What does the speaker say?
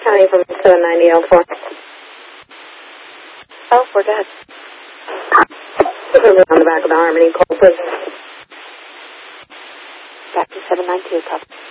County from 79004. Oh, we're dead. On the back of the Harmony, call please. Back to 792, copy.